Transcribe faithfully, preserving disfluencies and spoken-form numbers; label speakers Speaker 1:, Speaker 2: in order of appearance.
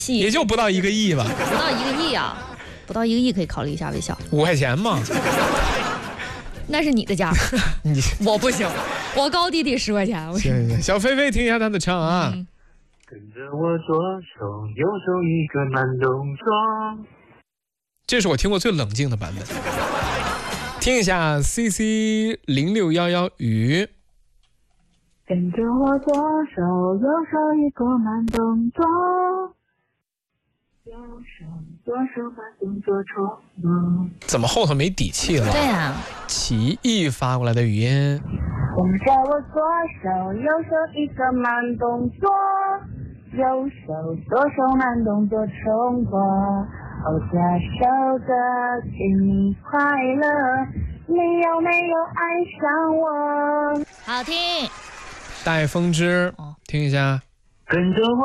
Speaker 1: 也就不到一个亿吧。
Speaker 2: 不到一个亿啊，不到一个亿可以考虑一下微笑。
Speaker 1: 五块钱嘛。
Speaker 2: 那是你的价，
Speaker 1: 你
Speaker 2: 我不行，我高低得十块钱。
Speaker 1: 行行，小菲菲听一下他的唱啊。嗯，
Speaker 3: 跟着我左手右手一个慢动作。
Speaker 1: 这是我听过最冷静的版本。听一下 C C 零六一一雨。
Speaker 4: 跟着我左手右手一个慢动作，右手左手把动作重复。
Speaker 1: 怎么后头没底气了？
Speaker 2: 对呀、啊，
Speaker 1: 奇艺发过来的语音。
Speaker 4: 跟着我左手右手一个慢动作，右手左手慢动作重复。哦，这首歌祝你快乐，你有没有爱上我？
Speaker 2: 好听。
Speaker 1: 带风之，听一下。
Speaker 3: 跟着我